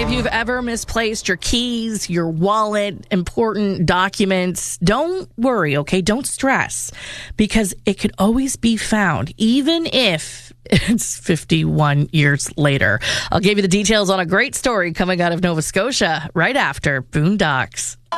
If you've ever misplaced your keys, your wallet, important documents, don't worry, okay? Don't stress, because it could always be found, even if it's 51 years later. I'll give you the details on a great story coming out of Nova Scotia right after Boondocks.